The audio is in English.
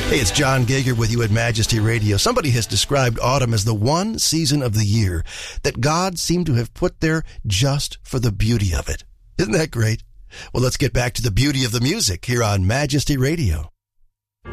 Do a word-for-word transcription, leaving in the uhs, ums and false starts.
Hey, it's John Gager with you at Majesty Radio. Somebody has described autumn as the one season of the year that God seemed to have put there just for the beauty of it. Isn't that great? Well, let's get back to the beauty of the music here on Majesty Radio.